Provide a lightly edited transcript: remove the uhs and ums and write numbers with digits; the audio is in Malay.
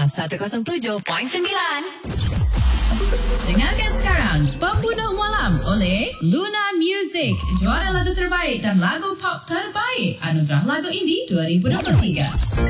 107.9. Dengarkan sekarang Pembunuh Malam oleh Luna Music, juara lagu terbaik dan lagu pop terbaik Anugerah Lagu Indie 2023.